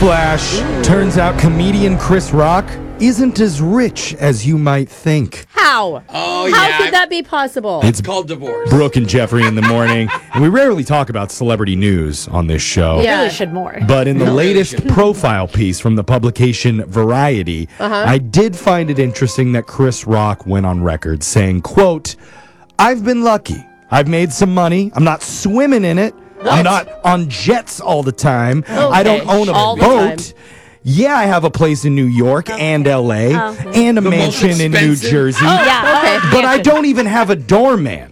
Newsflash. Turns out comedian Chris Rock isn't as rich as you might think. How? Oh, yeah. How could that be possible? It's called divorce. Brooke and Jeffrey in the morning. And we rarely talk about celebrity news on this show. Yeah. Really should more. But in the latest profile piece from the publication Variety, I did find it interesting that Chris Rock went on record saying, quote, "I've been lucky. I've made some money. I'm not swimming in it. I'm not on jets all the time. I don't own a All the boat. time. Yeah, I have a place in New York and LA and a mansion in New expensive- Jersey. Okay. But I don't even have a doorman.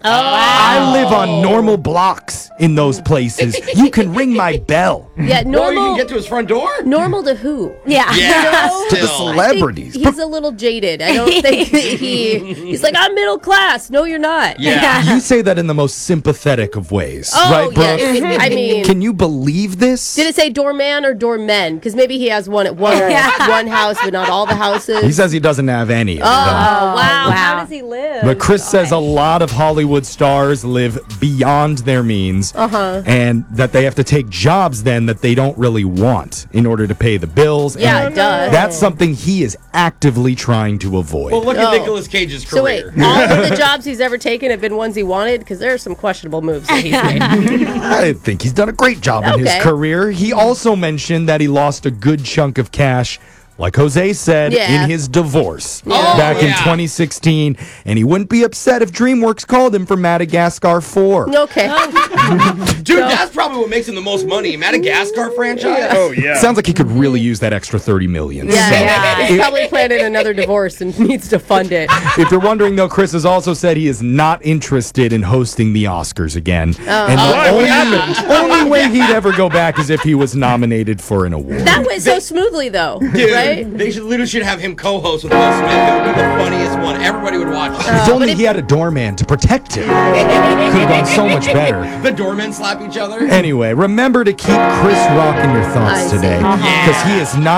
I live on normal blocks in those places. You can ring my bell." Yeah, Or you normal. can get to his front door? Normal to who? Yeah. Yeah, To the still. celebrities. He's a little jaded. I don't think that he's like, I'm middle class. No, you're not. Yeah. You say that in the most sympathetic of ways, Oh, right, Brooke? yeah. I mean, Can you believe this? did it say doorman or doormen? Because maybe he has one at one house, but not all the houses. He says he doesn't have any of them. Oh, wow. How does he live? But Chris says a lot of Hollywood stars live beyond their means, and that they have to take jobs then that they don't really want in order to pay the bills. Yeah, and it does. That's something he is actively trying to avoid. Well, look at Oh. Nicolas Cage's career. So wait, all of the jobs he's ever taken have been ones he wanted? Because there are some questionable moves that he's made. I think he's done a great job in his Okay. career. He also mentioned that he lost a good chunk of cash, like Jose said, Yeah. in his divorce Oh, back in yeah. 2016, and he wouldn't be upset if DreamWorks called him for Madagascar 4. Okay. Dude, that's probably what makes him the most money. Madagascar franchise? Oh, yeah. Sounds like he could really use that extra $30 million. Yeah, So, yeah. He's probably planning another divorce and needs to fund it. if you're wondering, though, Chris has also said he is not interested in hosting the Oscars again. And Why? What the happened? only way he'd ever go back is if he was nominated for an award. That went so smoothly, though, Dude, right? they literally should have him co-host with Will Smith. It would be the funniest one. Everybody would watch it. If only he had a doorman to protect him. Could have gone so much better. The doormen slap each other. Anyway, remember to keep Chris Rock in your thoughts I see. today, because he is not